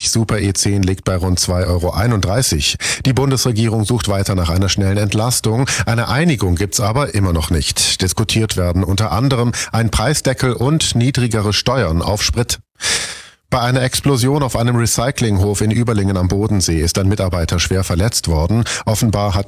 Super E10 liegt bei rund 2,31 €. Die Bundesregierung sucht weiter nach einer schnellen Entlastung. Eine Einigung gibt's aber immer noch nicht. Diskutiert werden unter anderem ein Preisdeckel und niedrigere Steuern auf Sprit. Bei einer Explosion auf einem Recyclinghof in Überlingen am Bodensee ist ein Mitarbeiter schwer verletzt worden. Offenbar hat